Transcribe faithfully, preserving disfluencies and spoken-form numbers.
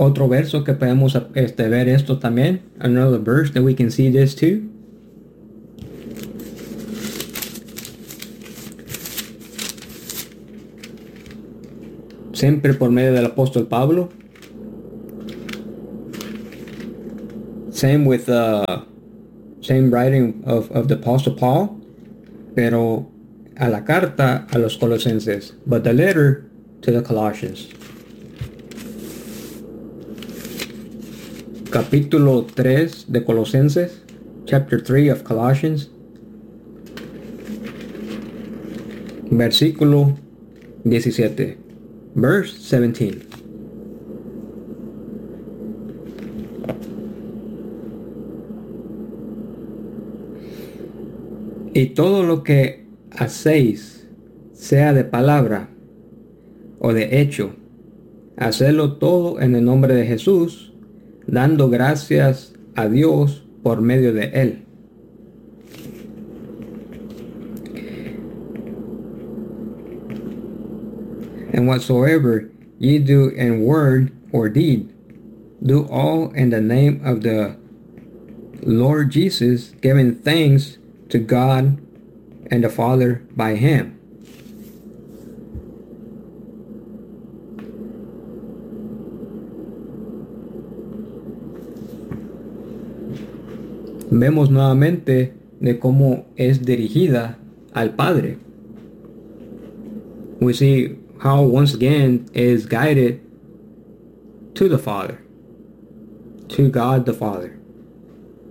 Otro verso que podemos este, ver esto también. Another verse that we can see this too. Siempre por medio del apóstol Pablo. Same with the uh, same writing of, of the apostle Paul. Pero a la carta a los Colosenses. But the letter to the Colossians. Capítulo tres de Colosenses, chapter three of Colossians, versículo diecisiete, verse seventeen. Y todo lo que hacéis, sea de palabra o de hecho, hacedlo todo en el nombre de Jesús, dando gracias a Dios por medio de Él. And whatsoever ye do in word or deed, do all in the name of the Lord Jesus, giving thanks to God and the Father by Him. Vemos nuevamente de cómo es dirigida al Padre. We see how once again is guided to the Father, to God the Father.